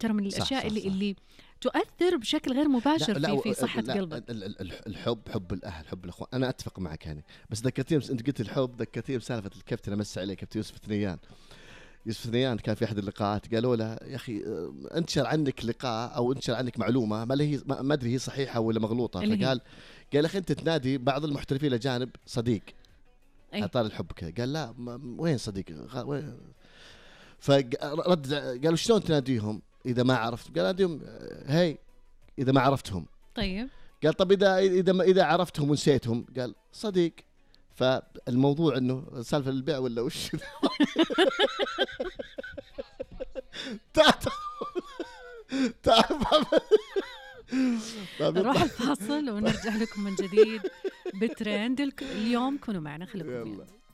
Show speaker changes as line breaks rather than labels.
ترى من الأشياء اللي تؤثر بشكل غير مباشر في صحة قلبك.
الحب، حب الأهل، حب الأخوان، أنا أتفق معك يعني. بس ذكرتني، أنت قلت الحب، ذكرتني بسالفة الكابتن أمس عليه، كابتن يوسف ثنيان. يوسف ثنيان كان في أحد اللقاءات قالوا له يا أخي انتشر عنك لقاء أو انتشر عنك معلومة ما أدري هي صحيحة ولا مغلوطة. قال أخي أنت تنادي بعض المحترفين الأجانب صديق طال الحب كذا. قال لا، وين صديق وين؟ فرد قالوا شلون تناديهم إذا ما عرفت؟ قال ناديهم هاي إذا ما عرفتهم.
طيب
قال طب إذا عرفتهم ونسيتهم؟ قال صديق. فالموضوع إنه سالفة البيع ولا وش؟ تعرف
نروح الفاصل ونرجع لكم من جديد بترند اليوم. كونوا معنا، خليكم.